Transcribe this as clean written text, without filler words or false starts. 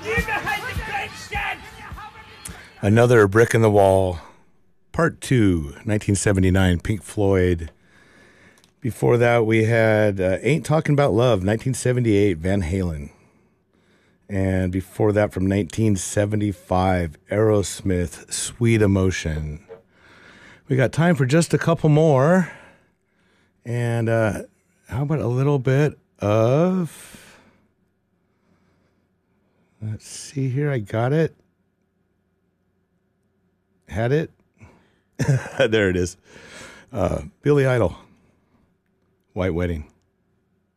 Another Brick in the Wall, Part 2, 1979, Pink Floyd. Before that, we had Ain't Talking About Love, 1978, Van Halen. And before that, from 1975, Aerosmith, Sweet Emotion. We got time for just a couple more. And how about a little bit of... Let's see here, I got it. Had it? There it is. Billy Idol, White Wedding.